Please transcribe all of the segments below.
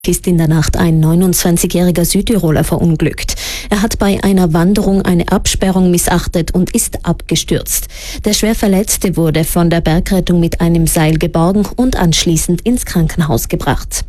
Ist in der Nacht ein 29-jähriger Südtiroler verunglückt. Er hat bei einer Wanderung eine Absperrung missachtet und ist abgestürzt. Der Schwerverletzte wurde von der Bergrettung mit einem Seil geborgen und anschließend ins Krankenhaus gebracht.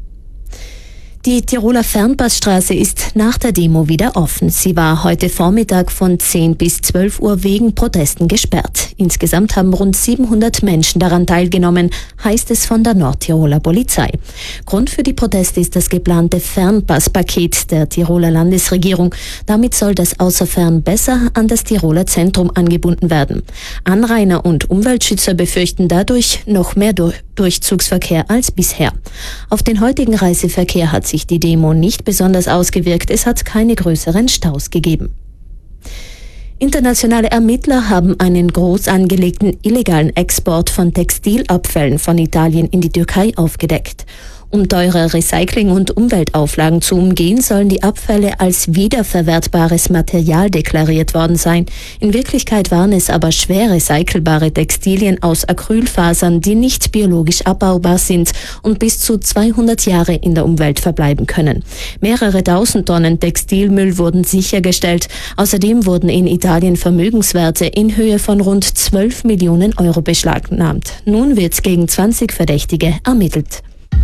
Die Tiroler Fernpassstraße ist nach der Demo wieder offen. Sie war heute Vormittag von 10 bis 12 Uhr wegen Protesten gesperrt. Insgesamt haben rund 700 Menschen daran teilgenommen, heißt es von der Nordtiroler Polizei. Grund für die Proteste ist das geplante Fernpasspaket der Tiroler Landesregierung. Damit soll das Außerfern besser an das Tiroler Zentrum angebunden werden. Anrainer und Umweltschützer befürchten dadurch noch mehr Durchzugsverkehr als bisher. Auf den heutigen Reiseverkehr hat sich die Demo nicht besonders ausgewirkt. Es hat keine größeren Staus gegeben. Internationale Ermittler haben einen groß angelegten illegalen Export von Textilabfällen von Italien in die Türkei aufgedeckt. Um teure Recycling- und Umweltauflagen zu umgehen, sollen die Abfälle als wiederverwertbares Material deklariert worden sein. In Wirklichkeit waren es aber schwer recycelbare Textilien aus Acrylfasern, die nicht biologisch abbaubar sind und bis zu 200 Jahre in der Umwelt verbleiben können. Mehrere tausend Tonnen Textilmüll wurden sichergestellt. Außerdem wurden in Italien Vermögenswerte in Höhe von rund 12 Millionen Euro beschlagnahmt. Nun wird gegen 20 Verdächtige ermittelt.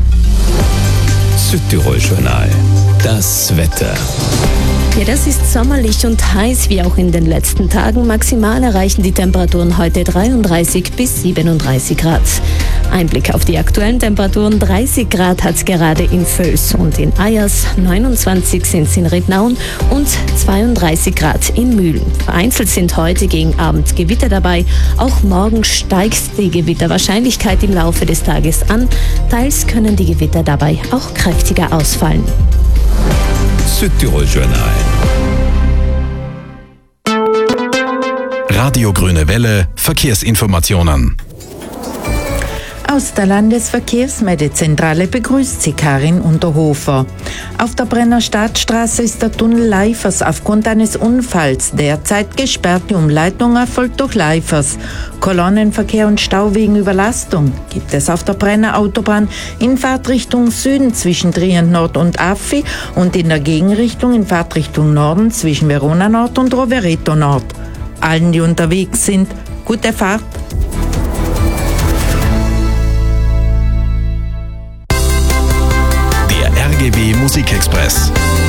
Südtirol-Journal. Das Wetter. Ja, das ist sommerlich und heiß, wie auch in den letzten Tagen. Maximal erreichen die Temperaturen heute 33 bis 37 Grad. Ein Blick auf die aktuellen Temperaturen. 30 Grad hat es gerade in Völs und in Ayers, 29 sind es in Rednaun und 32 Grad in Mühlen. Vereinzelt sind heute gegen Abend Gewitter dabei. Auch morgen steigt die Gewitterwahrscheinlichkeit im Laufe des Tages an. Teils können die Gewitter dabei auch kräftiger ausfallen. Südtirol-Journal. Radio Grüne Welle, Verkehrsinformationen. Aus der Landesverkehrsmeldezentrale begrüßt sie Karin Unterhofer. Auf der Brenner Stadtstraße ist der Tunnel Leifers aufgrund eines Unfalls derzeit gesperrt. Die Umleitung erfolgt durch Leifers. Kolonnenverkehr und Stau wegen Überlastung gibt es auf der Brenner Autobahn in Fahrtrichtung Süden zwischen Trient Nord und Affi und in der Gegenrichtung in Fahrtrichtung Norden zwischen Verona Nord und Rovereto Nord. Allen, die unterwegs sind, gute Fahrt. RGW Musikexpress.